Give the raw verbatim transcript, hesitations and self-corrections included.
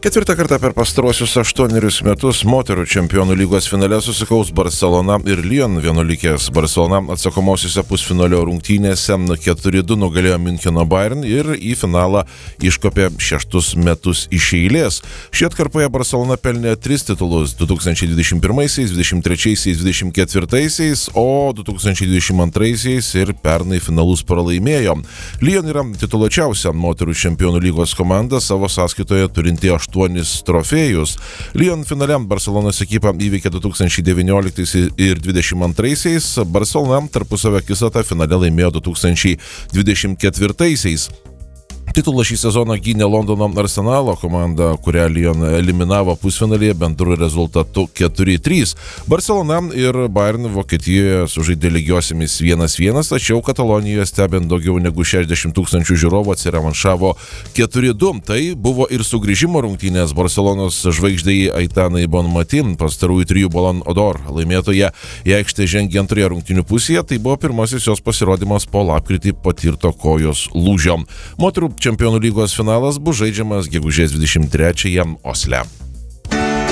Ketvirtą kartą per pastaruosius aštuonerius metus moterų čempionų lygos finale susikaus Barcelona ir Lyon. Vienuolikės Barcelona atsakomosiuose pusfinalio rungtynėse keturi du nugalėjo Miuncheno Bayern ir į finalą iškopė šeštus metus iš eilės. Šį atkarpoje Barcelona pelnė tris titulus du tūkstančiai dvidešimt pirmaisiais, dvidešimt trečiaisiais, dvidešimt ketvirtaisiais, o du tūkstančiai dvidešimt antraisiais ir pernai finalus pralaimėjo. Lyon yra tituluočiausia moterų čempionų lygos komanda, savo sąskaitoje turinti aštuonis trofėjus. Lyon finale Barcelonos ekipą įveikė du tūkstančiai devynioliktaisiais ir dvidešimt antraisiais. Barcelona tarpusavio akistatą finale laimėjo du tūkstančiai dvidešimt ketvirtaisiais. Titulą šį sezoną gynė Londono Arsenalo komanda, kurią Lyon eliminavo pusfinalyje bendru rezultatu keturi trys. Barcelona ir Bayern Vokietijoje sužaidė lygiosiamis vienas vienas, tačiau Katalonijoje stebint daugiau negu šešiasdešimt tūkstančių žiūrovų atsirevanšavo keturi du. Tai buvo ir sugrįžimo rungtynės Barcelonos žvaigždei Aitanai Bonmati, pastarųjų trijų Ballon d'Or laimėtoje į aikštę žengė antroje rungtynių pusėje. Tai buvo pirmasis jos pasirodymas po lapkritį patirto kojos lūžio. Moterų čempionų lygos finalas bus žaidžiamas gegužės dvidešimt trečiąją Osle.